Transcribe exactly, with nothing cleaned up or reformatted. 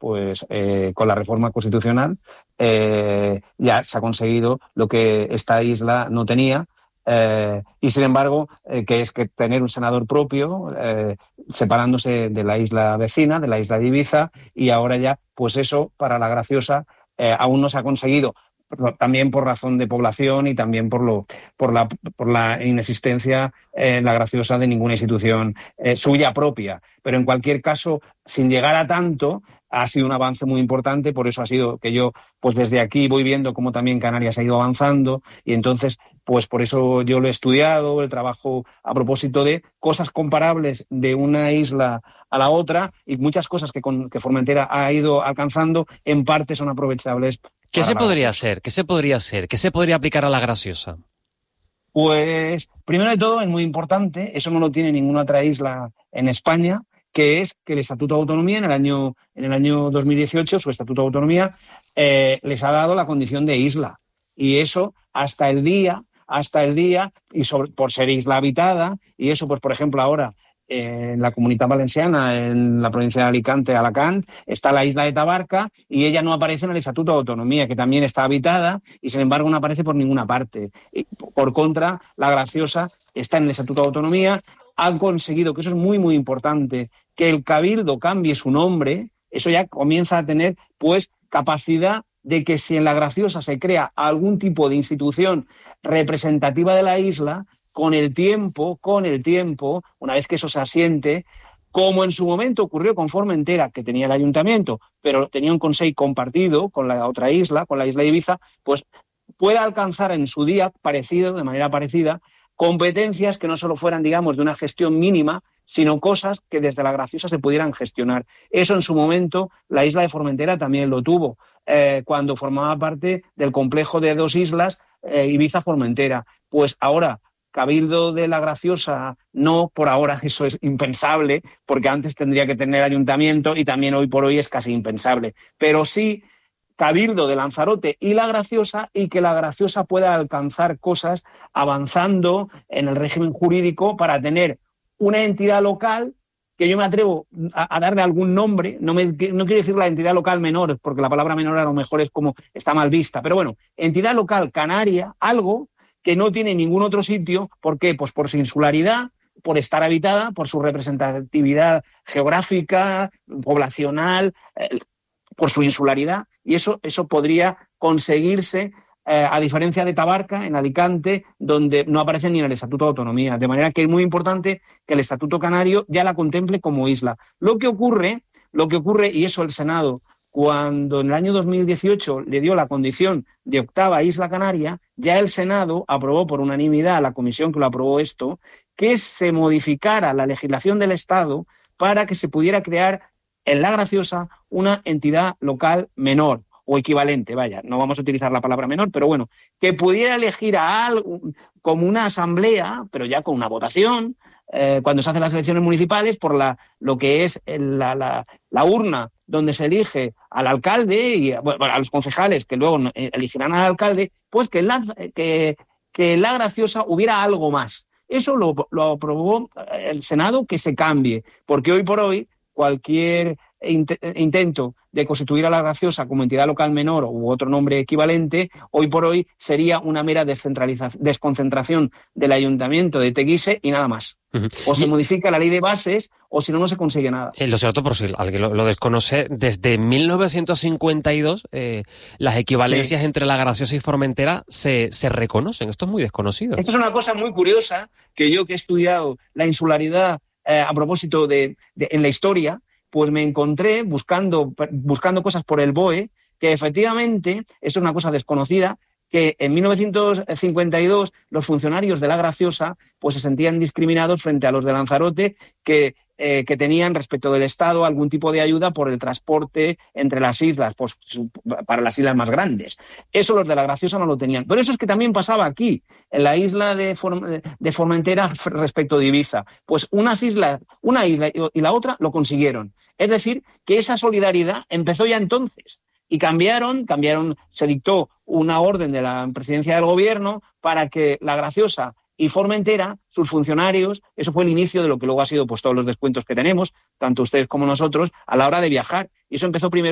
pues eh, con la reforma constitucional eh, ya se ha conseguido lo que esta isla no tenía. Eh, y sin embargo, eh, que es que tener un senador propio, eh, separándose de la isla vecina, de la isla de Ibiza, y ahora ya, pues eso, para la Graciosa, eh, aún no se ha conseguido, también por razón de población y también por lo por la por la inexistencia en eh, la Graciosa de ninguna institución eh, suya propia. Pero en cualquier caso, sin llegar a tanto, ha sido un avance muy importante. Por eso ha sido que yo, pues desde aquí voy viendo cómo también Canarias ha ido avanzando, y entonces, pues por eso yo lo he estudiado, el trabajo a propósito de cosas comparables de una isla a la otra, y muchas cosas que, con, que Formentera ha ido alcanzando, en parte son aprovechables. ¿Qué se podría hacer? ¿Qué se podría hacer? ¿Qué se podría aplicar a la Graciosa? Pues, primero de todo, es muy importante, eso no lo tiene ninguna otra isla en España, que es que el Estatuto de Autonomía, en el año, en el año dos mil dieciocho, su Estatuto de Autonomía, eh, les ha dado la condición de isla. Y eso hasta el día, hasta el día, y sobre, por ser isla habitada, y eso, pues, por ejemplo, ahora, en la Comunitat Valenciana, en la provincia de Alicante, Alacant, está la isla de Tabarca, y ella no aparece en el Estatuto de Autonomía, que también está habitada, y sin embargo no aparece por ninguna parte. Y, por contra, la Graciosa está en el Estatuto de Autonomía. Han conseguido, que eso es muy, muy importante, que el Cabildo cambie su nombre. Eso ya comienza a tener, pues, capacidad de que si en la Graciosa se crea algún tipo de institución representativa de la isla, con el tiempo, con el tiempo, una vez que eso se asiente, como en su momento ocurrió con Formentera, que tenía el ayuntamiento, pero tenía un consejo compartido con la otra isla, con la isla de Ibiza, pues pueda alcanzar en su día, parecido, de manera parecida, competencias que no solo fueran, digamos, de una gestión mínima, sino cosas que desde la Graciosa se pudieran gestionar. Eso en su momento la isla de Formentera también lo tuvo, eh, cuando formaba parte del complejo de dos islas, eh, Ibiza-Formentera. Pues ahora, Cabildo de la Graciosa, no, por ahora eso es impensable, porque antes tendría que tener ayuntamiento y también hoy por hoy es casi impensable. Pero sí Cabildo de Lanzarote y la Graciosa, y que la Graciosa pueda alcanzar cosas avanzando en el régimen jurídico para tener una entidad local que yo me atrevo a, a darle algún nombre. No, me, no quiero decir la entidad local menor, porque la palabra menor a lo mejor es como está mal vista, pero bueno, entidad local canaria, algo que no tiene ningún otro sitio. ¿Por qué? Pues por su insularidad, por estar habitada, por su representatividad geográfica, poblacional, eh, por su insularidad, y eso, eso podría conseguirse, eh, a diferencia de Tabarca, en Alicante, donde no aparece ni en el Estatuto de Autonomía. De manera que es muy importante que el Estatuto Canario ya la contemple como isla. Lo que ocurre, lo que ocurre, y eso el Senado, cuando en el año dos mil dieciocho le dio la condición de octava isla canaria, ya el Senado aprobó por unanimidad, la comisión que lo aprobó esto, que se modificara la legislación del Estado para que se pudiera crear en la Graciosa una entidad local menor o equivalente, vaya, no vamos a utilizar la palabra menor, pero bueno, que pudiera elegir a algo como una asamblea, pero ya con una votación, eh, cuando se hacen las elecciones municipales, por la, lo que es la, la, la urna donde se elige al alcalde y bueno, a los concejales que luego elegirán al alcalde, pues que en la, que, que en la Graciosa hubiera algo más. Eso lo, lo aprobó el Senado, que se cambie, porque hoy por hoy cualquier intento de constituir a la Graciosa como entidad local menor u otro nombre equivalente, hoy por hoy sería una mera desconcentración del ayuntamiento de Teguise y nada más. Uh-huh. O se modifica la ley de bases, o si no, no se consigue nada. Eh, lo cierto, por si alguien lo, lo desconoce, desde mil novecientos cincuenta y dos eh, las equivalencias sí. entre la Graciosa y Formentera se, se reconocen. Esto es muy desconocido. Esto es una cosa muy curiosa, que yo que he estudiado la insularidad eh, a propósito de, de en la historia, pues me encontré buscando, buscando cosas por el B O E, que efectivamente, esto es una cosa desconocida, que en mil novecientos cincuenta y dos los funcionarios de la Graciosa pues se sentían discriminados frente a los de Lanzarote, que, eh, que tenían respecto del Estado algún tipo de ayuda por el transporte entre las islas, pues para las islas más grandes. Eso los de la Graciosa no lo tenían. Pero eso es que también pasaba aquí, en la isla de, Form- de Formentera respecto de Ibiza. Pues unas islas, una isla y la otra lo consiguieron. Es decir, que esa solidaridad empezó ya entonces. Y cambiaron, cambiaron, se dictó una orden de la presidencia del gobierno para que la Graciosa y Formentera, sus funcionarios, eso fue el inicio de lo que luego ha sido pues todos los descuentos que tenemos, tanto ustedes como nosotros, a la hora de viajar. Y eso empezó primero